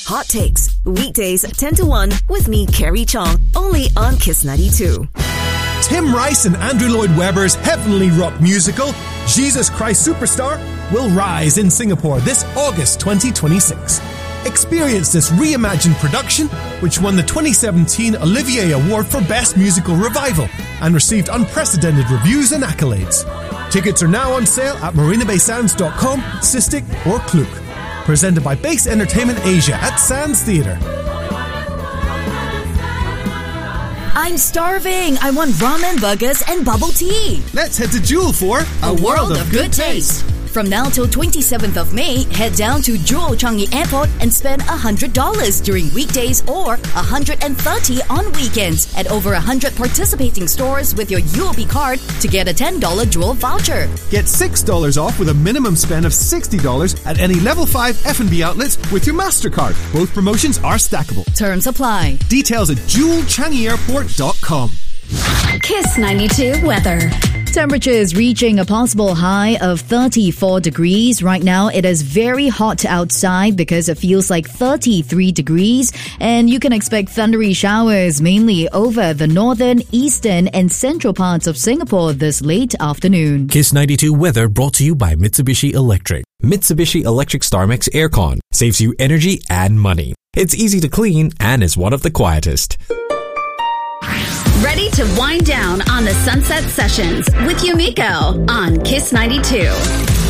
Hot Takes, weekdays 10 to 1 with me, Carrie Chong, only on Kiss 92. Tim Rice and Andrew Lloyd Webber's heavenly rock musical, Jesus Christ Superstar, will rise in Singapore this August 2026. Experience this reimagined production, which won the 2017 Olivier Award for Best Musical Revival and received unprecedented reviews and accolades. Tickets are now on sale at marinabaysounds.com, Cystic or Klook. Presented by Base Entertainment Asia at Sands Theatre. I'm starving. I want ramen, burgers, and bubble tea. Let's head to Jewel for a world of good taste. From now till 27th of May, head down to Jewel Changi Airport and spend $100 during weekdays or $130 on weekends at over 100 participating stores with your UOB card to get a $10 Jewel voucher. Get $6 off with a minimum spend of $60 at any Level 5 F&B outlets with your MasterCard. Both promotions are stackable. Terms apply. Details at jewelchangiairport.com. Kiss 92 weather. Temperatures reaching a possible high of 34 degrees. Right now, it is very hot outside because it feels like 33 degrees. And you can expect thundery showers mainly over the northern, eastern, and central parts of Singapore this late afternoon. Kiss 92 weather brought to you by Mitsubishi Electric. Mitsubishi Electric StarMix Aircon saves you energy and money. It's easy to clean and is one of the quietest. Ready to wind down on the Sunset Sessions with Yumiko on Kiss 92.